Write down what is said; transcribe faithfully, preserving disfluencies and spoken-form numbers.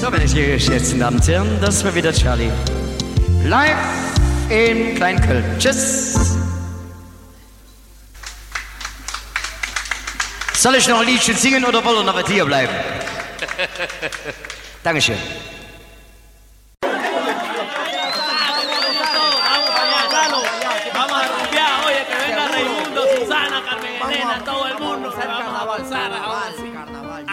So, meine geschätzten Damen und Herren, das war wieder Charlie. Live in Kleinköln. Tschüss. Soll ich noch ein Liedchen singen oder wollen wir noch hier bleiben? Dankeschön. Oye, que venga Raimundo, Susana, Carmen Elena, todo el mundo. Vamos a avanzar ahora sí.